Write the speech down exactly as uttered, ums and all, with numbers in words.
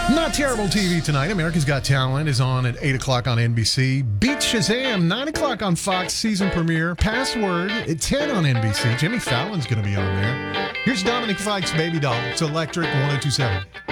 Not Terrible T V tonight. America's Got Talent is on at eight o'clock on N B C. Beat Shazam, nine o'clock on Fox season premiere. Password at ten on N B C. Jimmy Fallon's going to be on there. Here's Dominic Fike's Baby Doll. It's Electric one oh two point seven.